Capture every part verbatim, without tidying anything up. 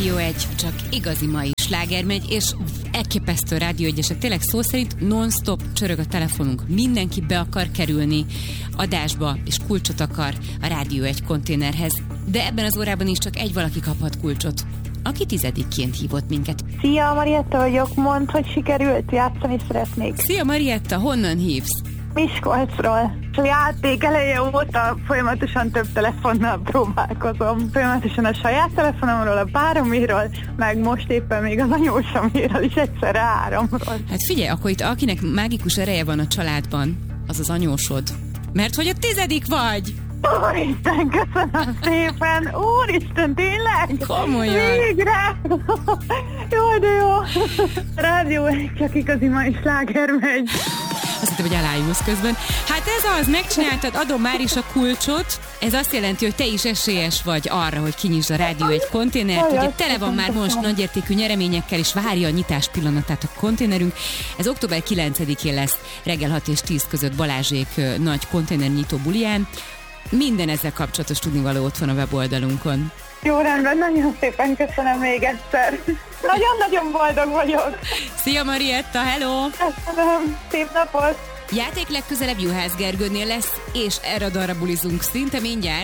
Rádió egy, csak igazi mai sláger megy, és elképesztő Rádió egyesek. Tényleg szó szerint non-stop csörög a telefonunk. Mindenki be akar kerülni adásba, és kulcsot akar a Rádió egy konténerhez. De ebben az órában is csak egy valaki kaphat kulcsot, aki tizedikként hívott minket. Szia, Marietta vagyok, mondd, hogy sikerült, játszani szeretnék. Szia, Marietta, honnan hívsz? Miskolcról. A játék eleje óta folyamatosan több telefonnal próbálkozom. Folyamatosan a saját telefonomról, a pároméről, meg most éppen még az anyósoméről is egyszerre háromról. Hát figyelj, akkor itt akinek mágikus ereje van a családban, az az anyósod. Mert hogy a tizedik vagy! Úristen, köszönöm szépen! Úristen, tényleg? Komolyan! Végre! Jó, de jó! Rádió egy, csak igazi mai sláger megy. Azt hittem, hogy elájulsz közben. Hát ez az, megcsináltad, adom már is a kulcsot. Ez azt jelenti, hogy te is esélyes vagy arra, hogy kinyisd a Rádió egy konténert. Ugye tele van már most nagyértékű nyereményekkel, és várja a nyitás pillanatát a konténerünk. Ez október kilencedikén lesz reggel hat és tíz között Balázsék nagy konténernyitó buliján. Minden ezzel kapcsolatos tudnivaló ott van a weboldalunkon. Jó, rendben, nagyon szépen köszönöm még egyszer. Nagyon-nagyon boldog vagyok. Szia, Marietta, hello! Köszönöm, szép napot! Játék legközelebb Juhász Gergőnél lesz, és erre a dalra bulizunk szinte mindjárt.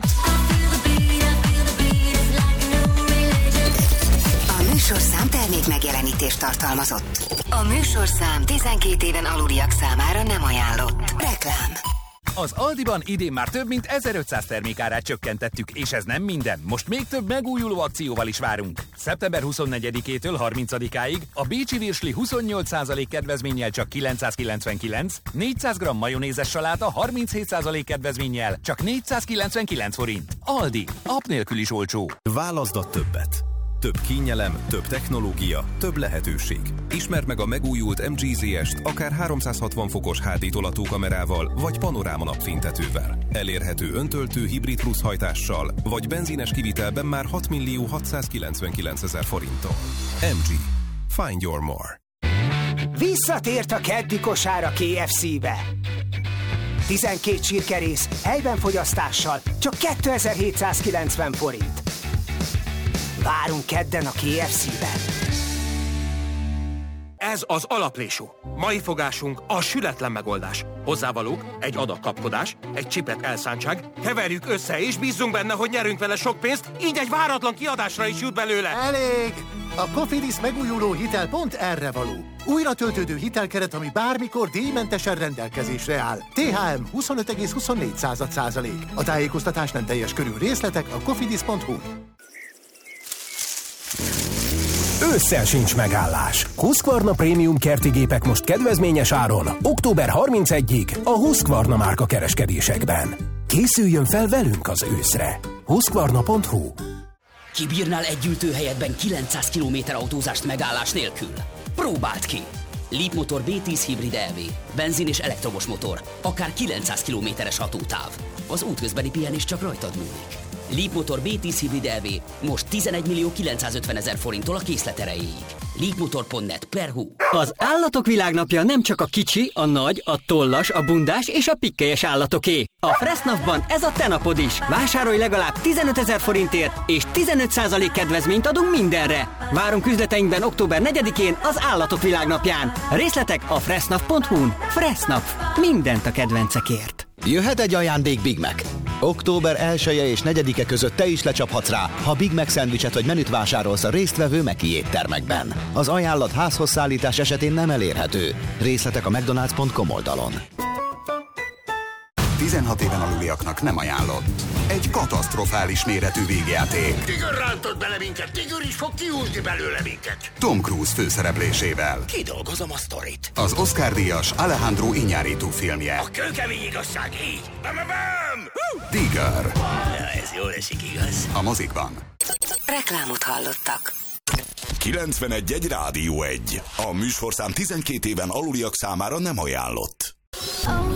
A műsorszám termék megjelenítést tartalmazott. A műsorszám tizenkét éven aluliak számára nem ajánlott. Reklám. Az Aldiban idén már több mint ezerötszáz termékárát csökkentettük, és ez nem minden. Most még több megújuló akcióval is várunk. szeptember huszonnegyedikétől harmincadikáig a bécsi virsli huszonnyolc százalék kedvezménnyel csak kilencszázkilencvenkilenc, négyszáz gramm majonézes saláta harminchét százalék kedvezménnyel csak négyszázkilencvenkilenc forint. Aldi, app nélkül is olcsó. Válaszd a többet. Több kényelem, több technológia, több lehetőség. Ismerd meg a megújult em gé zé est akár háromszázhatvan fokos há dé tolatókamerával vagy panoráma napfénytetővel. Elérhető öntöltő hibrid plusz hajtással vagy benzines kivitelben már hat millió hatszázkilencvenkilencezer forinttal. em gé. Find your more. Visszatért a keddi kosár a ká ef cé-be. tizenkét csirkerész helyben fogyasztással csak kétezer-hétszázkilencven forint. Várunk kedden a ká ef cé-ben. Ez az alaplésú. Mai fogásunk a sületlen megoldás. Hozzávalók, egy adag kapkodás, egy csipet elszántság, keverjük össze és bízzunk benne, hogy nyerünk vele sok pénzt, így egy váratlan kiadásra is jut belőle. Elég! A Cofidis megújuló hitel pont erre való. Újra töltődő hitelkeret, ami bármikor díjmentesen rendelkezésre áll. té há em huszonöt egész huszonnégy százalék. A tájékoztatás nem teljes körű, részletek a cofidis pont hu. Ősszel sincs megállás. Husqvarna Prémium kerti gépek most kedvezményes áron. október harmincegyedikéig a Husqvarna márka kereskedésekben. Készüljön fel velünk az őszre. Husqvarna pont hu. Kibírnál egy ültőhelyetben kilencszáz kilométer autózást megállás nélkül? Próbáld ki! Leapmotor bé tíz hibrid é vé, benzin és elektromos motor, akár kilencszáz kilométeres hatótáv. Az útközbeni pihenés csak rajtad múlik. Leapmotor bé tíz hibrid é vé most tizenegy millió kilencszázötvenezer forinttól a készlet erejéig. leapmotor pont net per hu. Az állatok világnapja nem csak a kicsi, a nagy, a tollas, a bundás és a pikkelyes állatoké. A Fressnapban ez a te napod is. Vásárolj legalább tizenötezer forintért, és tizenöt százalék kedvezményt adunk mindenre. Várunk üzleteinkben október negyedikén az állatok világnapján. Részletek a fressnap pont hu-n. Fressnap. Mindent a kedvencekért. Jöhet egy ajándék Big Mac. október elseje és negyedike között te is lecsaphatsz rá, ha Big Mac szendvicset vagy menüt vásárolsz a résztvevő Meki éttermekben. Az ajánlat házhoz szállítás esetén nem elérhető. Részletek a mcdonalds pont com oldalon. tizenhat éven aluliaknak nem ajánlott. Egy katasztrofális méretű végjáték. Tigör rántott bele minket, Tigör is fog kihúzni belőle minket. Tom Cruise főszereplésével. Kidolgozom a sztorit. Az Oscar-díjas Alejandro Iñárritu filmje. A kőkemény igazság, így. Bam, bam, bam. Tigör. Ja, ez jól esik, igaz? A mozikban. Reklámot hallottak. kilencvenegy egy Rádió egy. A műsorszám tizenkét éven aluliak számára nem ajánlott.